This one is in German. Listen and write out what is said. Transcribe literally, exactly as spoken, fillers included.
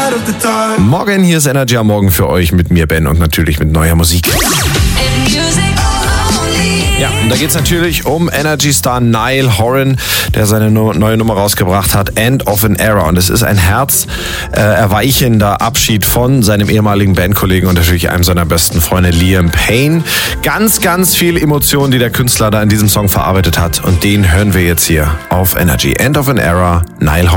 Morgen, hier ist Energy am Morgen für euch mit mir, Ben, und natürlich mit neuer Musik. Ja, und da geht's natürlich um Energy-Star Niall Horan, der seine neue Nummer rausgebracht hat, End of an Era. Und es ist ein herzerweichender Abschied von seinem ehemaligen Bandkollegen und natürlich einem seiner besten Freunde, Liam Payne. Ganz, ganz viel Emotionen, die der Künstler da in diesem Song verarbeitet hat. Und den hören wir jetzt hier auf Energy. End of an Era, Niall Horan.